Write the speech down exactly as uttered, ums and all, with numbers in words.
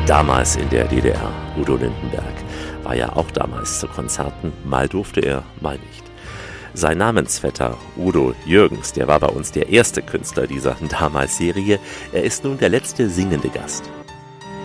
Damals in der D D R, Udo Lindenberg, war ja auch damals zu Konzerten, mal durfte er, mal nicht. Sein Namensvetter Udo Jürgens, der war bei uns der erste Künstler dieser Damals-Serie. Er ist nun der letzte singende Gast.